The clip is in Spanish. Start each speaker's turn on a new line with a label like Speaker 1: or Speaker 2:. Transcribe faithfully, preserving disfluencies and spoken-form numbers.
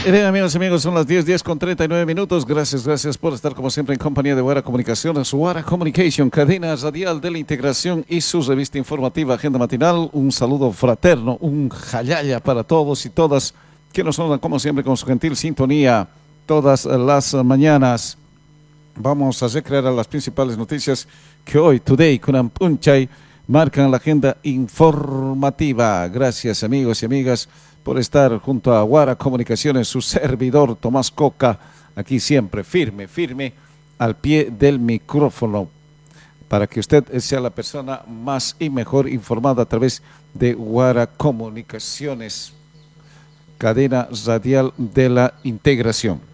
Speaker 1: Y bien, amigos y amigos, son las diez, diez con treinta y nueve minutos. Gracias, gracias por estar como siempre en compañía de Guara Comunicaciones, Guara Communication, cadena radial de la integración y su revista informativa Agenda Matinal. Un saludo fraterno, un jalaya para todos y todas que nos honran como siempre con su gentil sintonía todas las mañanas. Vamos a recrear las principales noticias que hoy, today, con Ampunchay, marcan la agenda informativa. Gracias, amigos y amigas, por estar junto a Guara Comunicaciones, su servidor Tomás Coca, aquí siempre firme, firme, al pie del micrófono, para que usted sea la persona más y mejor informada a través de Guara Comunicaciones, cadena radial de la integración.